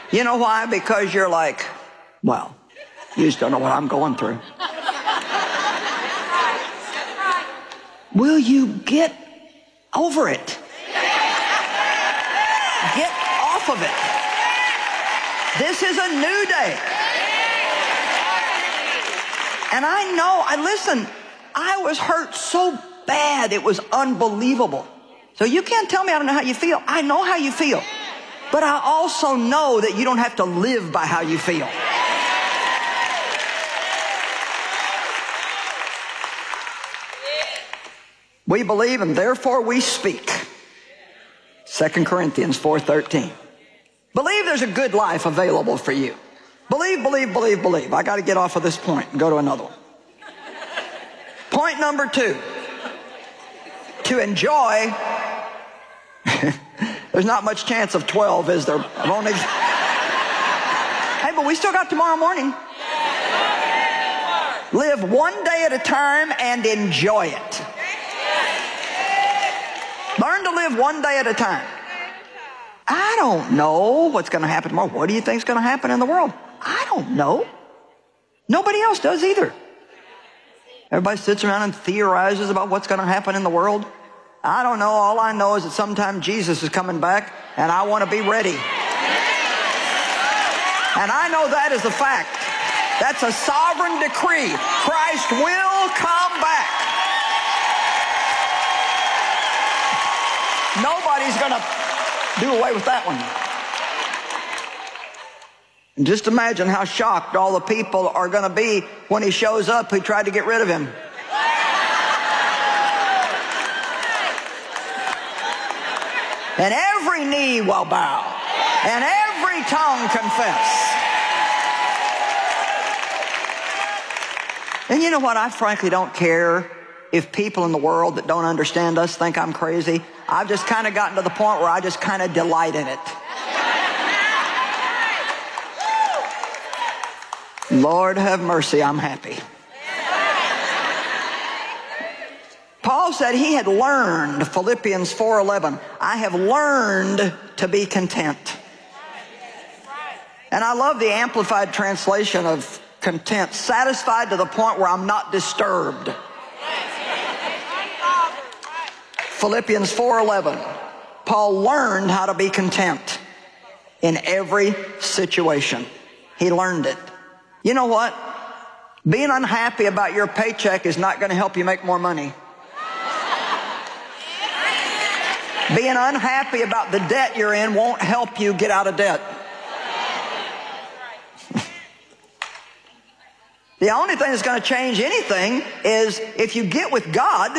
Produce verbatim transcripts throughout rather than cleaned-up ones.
You know why? Because you're like, well, you just don't know what I'm going through. Will you get over it? Get off of it. This is a new day. And I know, I listen, I was hurt so bad, it was unbelievable. So you can't tell me I don't know how you feel. I know how you feel. But I also know that you don't have to live by how you feel. We believe and therefore we speak. Second Corinthians four thirteen. Believe there's a good life available for you. Believe, believe, believe, believe. I got to get off of this point and go to another one. Point number two. To enjoy. There's not much chance of twelve, is there? I've only... Hey, but we still got tomorrow morning. Live one day at a time and enjoy it. Learn to live one day at a time. I don't know what's going to happen tomorrow. What do you think is going to happen in the world? I don't know. Nobody else does either. Everybody sits around and theorizes about what's going to happen in the world. I don't know. All I know is that sometime Jesus is coming back, and I want to be ready. And I know that is a fact. That's a sovereign decree. Christ will come back. Nobody's going to do away with that one. And just imagine how shocked all the people are going to be when he shows up who tried to get rid of him. And every knee will bow, and every tongue confess. And you know what? I frankly don't care if people in the world that don't understand us think I'm crazy. I've just kind of gotten to the point where I just kind of delight in it. Lord have mercy, I'm happy. Paul said he had learned, Philippians four eleven, I have learned to be content. And I love the Amplified translation of content, satisfied to the point where I'm not disturbed. Philippians four eleven, Paul learned how to be content in every situation. He learned it. You know what? Being unhappy about your paycheck is not going to help you make more money. Being unhappy about the debt you're in won't help you get out of debt. The only thing that's going to change anything is if you get with God,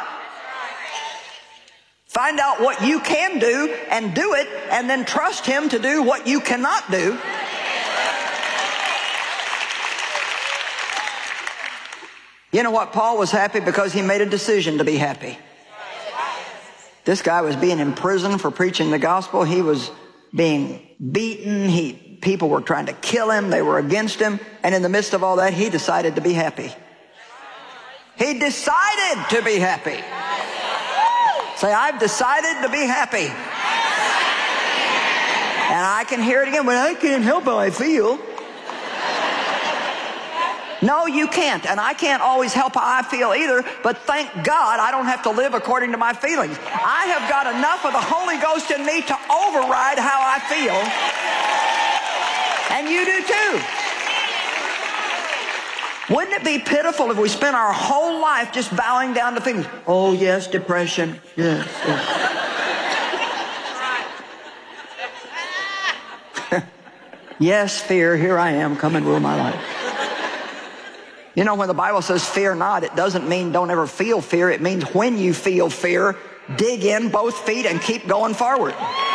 find out what you can do and do it, and then trust Him to do what you cannot do. You know what? Paul was happy because he made a decision to be happy. This guy was being imprisoned for preaching the gospel. He was being beaten. He, people were trying to kill him. They were against him. And in the midst of all that, he decided to be happy. He decided to be happy. Say, I've decided to be happy. And I can hear it again, but I can't help how I feel. No, you can't. And I can't always help how I feel either, but thank God I don't have to live according to my feelings. I have got enough of the Holy Ghost in me to override how I feel. And you do too. Wouldn't it be pitiful if we spent our whole life just bowing down to things? Oh, yes, depression. Yes, yes. Yes, fear, here I am, come and rule my life. You know, when the Bible says fear not, it doesn't mean don't ever feel fear. It means when you feel fear, dig in both feet and keep going forward.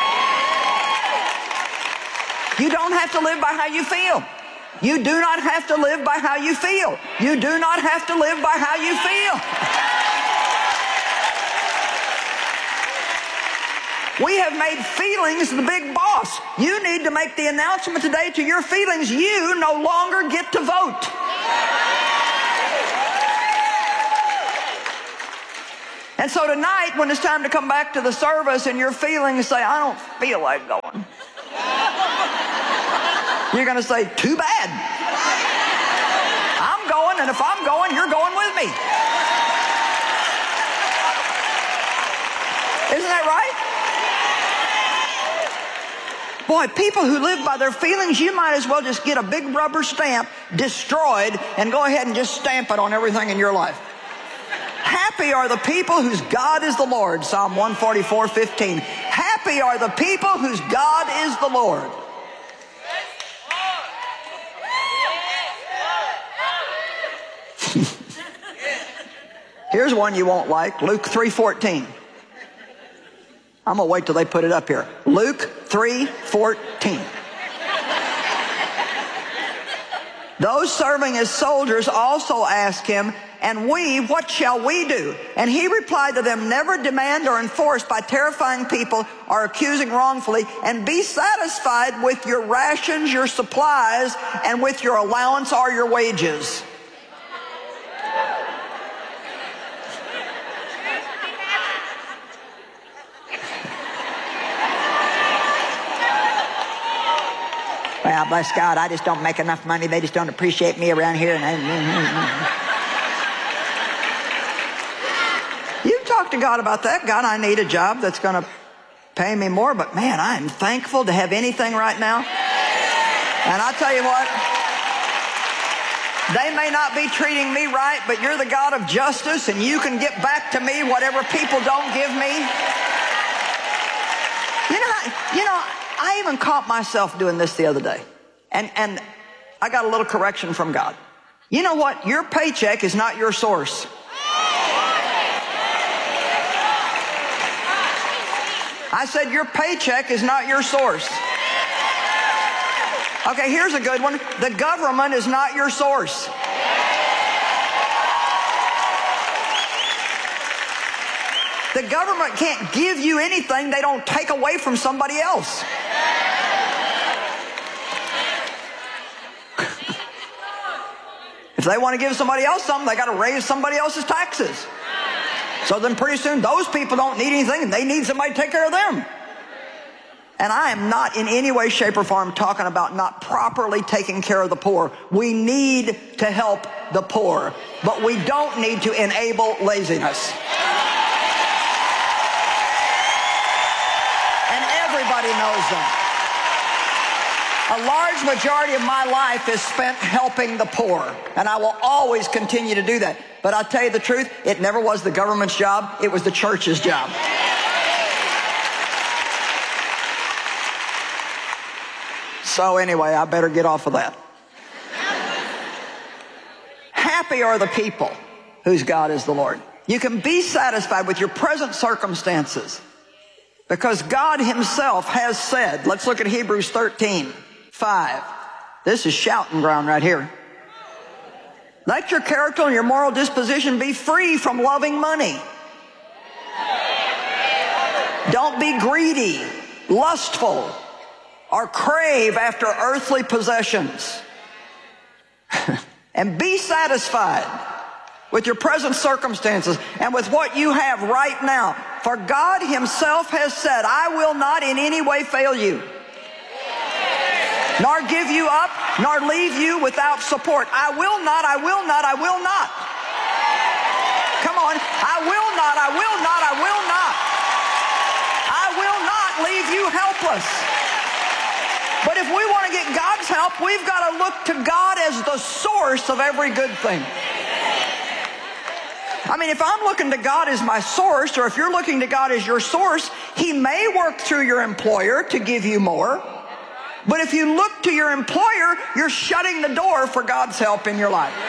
You don't have to live by how you feel. You do not have to live by how you feel. You do not have to live by how you feel. We have made feelings the big boss. You need to make the announcement today to your feelings. You no longer get to vote. And so tonight, when it's time to come back to the service and your feelings say, I don't feel like going. You're going to say, too bad. I'm going, and if I'm going, you're going with me. Isn't that right? Boy, people who live by their feelings, you might as well just get a big rubber stamp, destroyed, and go ahead and just stamp it on everything in your life. Happy are the people whose God is the Lord, Psalm one forty-four, fifteen. Happy are the people whose God is the Lord. Here's one you won't like, Luke three fourteen. I'm going to wait till they put it up here. Luke three fourteen. Those serving as soldiers also asked him, and we, what shall we do? And he replied to them, never demand or enforce by terrifying people or accusing wrongfully, and be satisfied with your rations, your supplies, and with your allowance or your wages. Well, bless God, I just don't make enough money. They just don't appreciate me around here. And I, you talk to God about that. God, I need a job that's going to pay me more. But man, I'm thankful to have anything right now. And I tell you what, they may not be treating me right, but you're the God of justice, and you can get back to me whatever people don't give me. You know, you know, I even caught myself doing this the other day. And, and I got a little correction from God. You know what? Your paycheck is not your source. I said your paycheck is not your source. Okay, here's a good one. The government is not your source. The government can't give you anything they don't take away from somebody else. If they want to give somebody else something, they got to raise somebody else's taxes. So then pretty soon those people don't need anything and they need somebody to take care of them. And I am not in any way, shape, or form talking about not properly taking care of the poor. We need to help the poor, but we don't need to enable laziness. Everybody knows that. A large majority of my life is spent helping the poor, and I will always continue to do that. But I'll tell you the truth, it never was the government's job, it was the church's job. So anyway, I better get off of that. Happy are the people whose God is the Lord. You can be satisfied with your present circumstances, because God himself has said, let's look at Hebrews thirteen, five. This is shouting ground right here. Let your character and your moral disposition be free from loving money. Don't be greedy, lustful, or crave after earthly possessions. And be satisfied with your present circumstances and with what you have right now. For God himself has said, I will not in any way fail you, nor give you up, nor leave you without support. I will not, I will not, I will not. Come on. I will not, I will not, I will not. I will not leave you helpless. But if we want to get God's help, we've got to look to God as the source of every good thing. I mean, if I'm looking to God as my source, or if you're looking to God as your source, he may work through your employer to give you more. But if you look to your employer, you're shutting the door for God's help in your life.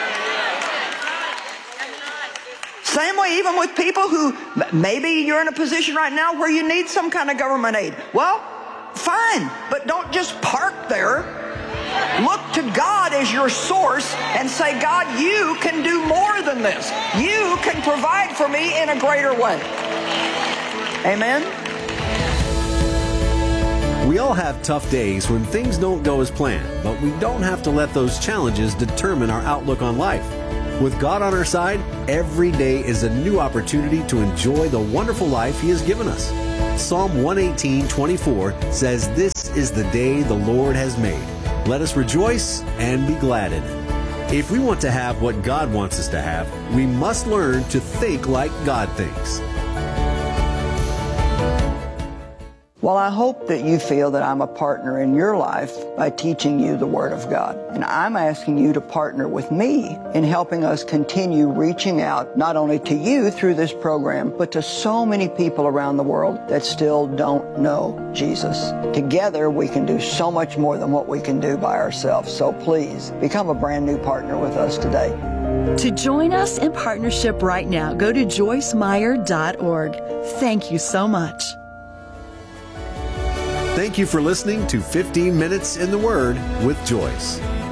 Same way even with people who, maybe you're in a position right now where you need some kind of government aid. Well, fine, but don't just park there. Look to God as your source and say, God, you can do more than this. You can provide for me in a greater way. Amen? We all have tough days when things don't go as planned, but we don't have to let those challenges determine our outlook on life. With God on our side, every day is a new opportunity to enjoy the wonderful life he has given us. Psalm one eighteen, twenty-four says, "This is the day the Lord has made. Let us rejoice and be glad in it. If we want to have what God wants us to have, we must learn to think like God thinks. Well, I hope that you feel that I'm a partner in your life by teaching you the Word of God. And I'm asking you to partner with me in helping us continue reaching out not only to you through this program, but to so many people around the world that still don't know Jesus. Together, we can do so much more than what we can do by ourselves. So please, become a brand new partner with us today. To join us in partnership right now, go to joyce meyer dot org. Thank you so much. Thank you for listening to fifteen minutes in the Word with Joyce.